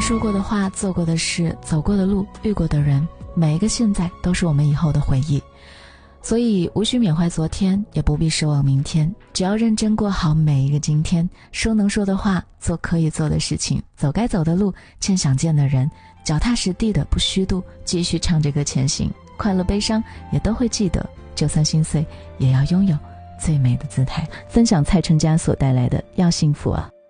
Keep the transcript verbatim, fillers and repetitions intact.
说过的话，做过的事，走过的路，遇过的人，每一个现在都是我们以后的回忆。所以无需缅怀昨天，也不必奢望明天，只要认真过好每一个今天，说能说的话，做可以做的事情，走该走的路，见想见的人，脚踏实地的不虚度，继续唱着歌前行，快乐悲伤也都会记得，就算心碎也要拥有最美的姿态。分享蔡淳佳所带来的要幸福啊。